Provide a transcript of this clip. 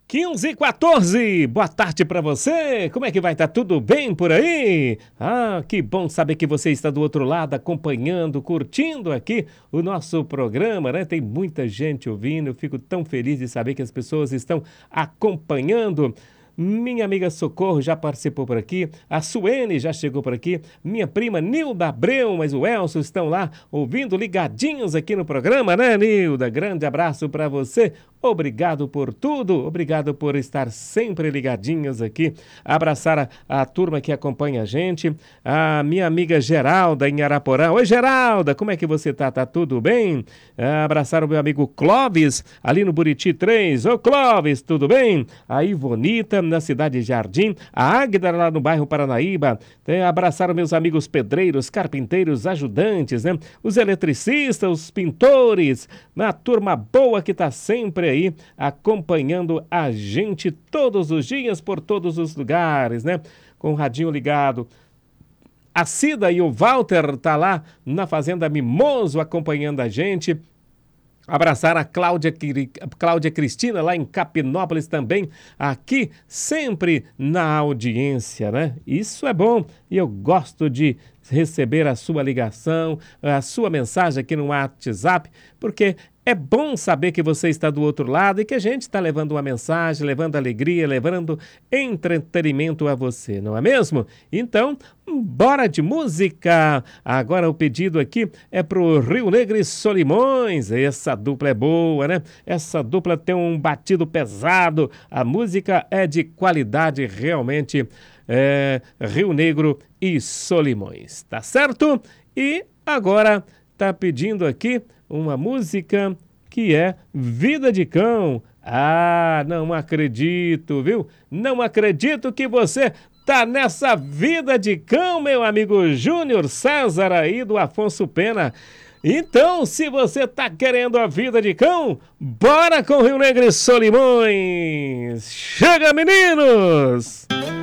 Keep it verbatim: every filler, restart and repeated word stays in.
quinze e quatorze, boa tarde para você, como é que vai? Tá tudo bem por aí? Ah, que bom saber que você está do outro lado acompanhando, curtindo aqui o nosso programa, né? Tem muita gente ouvindo, eu fico tão feliz de saber que as pessoas estão acompanhando. Minha amiga Socorro já participou por aqui, a Suene já chegou por aqui, minha prima Nilda Abreu, mas o Elcio estão lá ouvindo, ligadinhos aqui no programa, né, Nilda? Grande abraço para você, obrigado por tudo, obrigado por estar sempre ligadinhos aqui, abraçar a, a turma que acompanha a gente, a minha amiga Geralda em Araporã. Oi, Geralda, como é que você tá? Tá tudo bem? Ah, abraçar o meu amigo Clóvis, ali no Buriti três. Ô, Clóvis, tudo bem? A Ivonita, na cidade de Jardim, a Águida lá no bairro Paranaíba, tem, abraçar os meus amigos pedreiros, carpinteiros, ajudantes, né? Os eletricistas, os pintores, a turma boa que tá sempre aí acompanhando a gente todos os dias por todos os lugares, né? Com o radinho ligado. A Cida e o Walter tá lá na Fazenda Mimoso acompanhando a gente. Abraçar a Cláudia, Cláudia Cristina lá em Capinópolis também, aqui sempre na audiência, né? Isso é bom e eu gosto de receber a sua ligação, a sua mensagem aqui no WhatsApp, porque é bom saber que você está do outro lado e que a gente está levando uma mensagem, levando alegria, levando entretenimento a você, não é mesmo? Então, bora de música! Agora o pedido aqui é pro Rio Negro e Solimões. Essa dupla é boa, né? Essa dupla tem um batido pesado, a música é de qualidade realmente. É, Rio Negro e Solimões, tá certo? E agora tá pedindo aqui uma música que é Vida de Cão. Ah, não acredito, viu? Não acredito que você tá nessa vida de cão, meu amigo Júnior César aí do Afonso Pena. Então, se você tá querendo a vida de cão, bora com Rio Negro e Solimões! Chega, meninos!